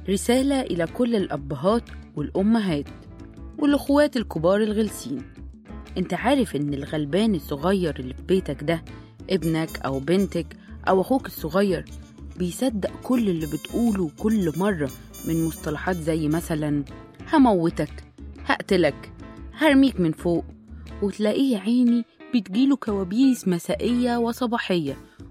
رسالة إلى كل الأبهات والأمهات والأخوات الكبار الغلسين. أنت عارف إن الغلبان الصغير اللي في بيتك ده ابنك أو بنتك أو أخوك الصغير بيصدق كل اللي بتقوله كل مرة من مصطلحات زي مثلا هموتك، هقتلك، هرميك من فوق، وتلاقيه عيني بتجيله كوابيس مسائية وصباحية